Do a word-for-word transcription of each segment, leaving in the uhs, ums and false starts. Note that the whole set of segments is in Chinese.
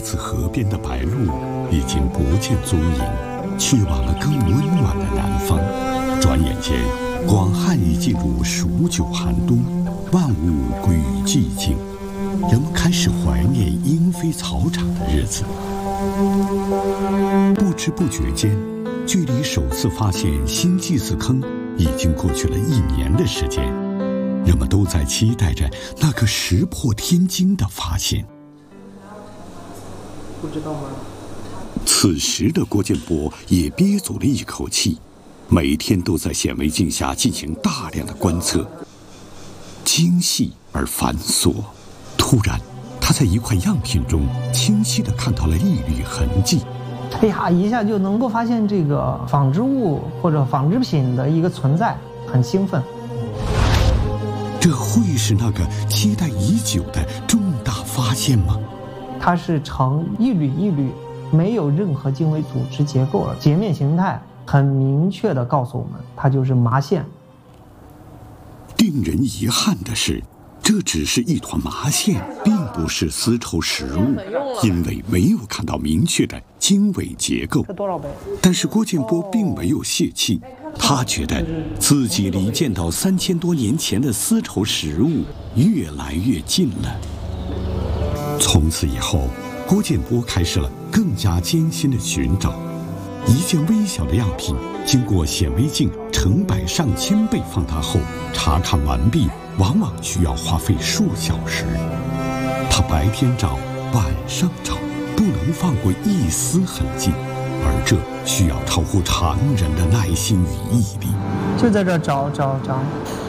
子河边的白鹭已经不见踪影，去往了更温暖的南方。转眼间，广汉已进入数九寒冬，万物归于寂静，人们开始怀念莺飞草长的日子。不知不觉间，距离首次发现新祭祀坑已经过去了一年的时间，人们都在期待着那个石破天惊的发现。 不知道吗？ 此时的郭建波也憋足了一口气，每天都在显微镜下进行大量的观测，精细而繁琐。突然，他在一块样品中清晰地看到了一缕痕迹。 哎呀，一下就能够发现这个纺织物或者纺织品的一个存在，很兴奋。 这会是那个期待已久的重大发现吗？ 它是呈一缕一缕，没有任何经纬组织结构了，截面形态很明确地告诉我们，它就是麻线。 令人遗憾的是，这只是一团麻线，并不是丝绸实物，因为没有看到明确的经纬结构。但是郭建波并没有泄气，他觉得自己离见到三千多年前的丝绸实物越来越近了。从此以后，郭建波开始了更加艰辛的寻找。一件微小的样品，经过显微镜成百上千倍放大后，查看完毕往往需要花费数小时。他白天找，晚上找，不能放过一丝痕迹，而这需要超乎常人的耐心与毅力。 就在这找找找，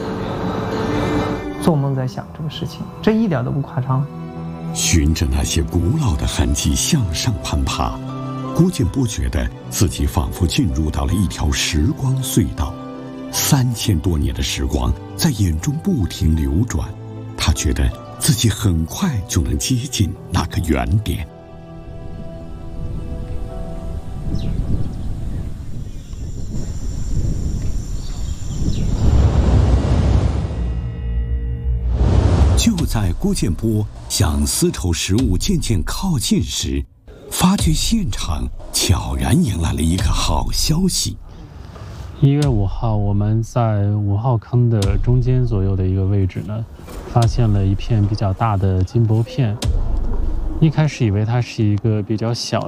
做梦在想这个事情，这一点都不夸张。 循着那些古老的痕迹向上攀爬，郭建波觉得自己仿佛进入到了一条时光隧道，三千多年的时光在眼中不停流转，他觉得自己很快就能接近那个原点。就在郭建波向丝绸实物渐渐靠近时，发掘现场悄然迎来了一个好消息。 一月五号，我们在五号坑的中间左右的一个位置呢，发现了一片比较大的金箔片。一开始以为它是一个比较小的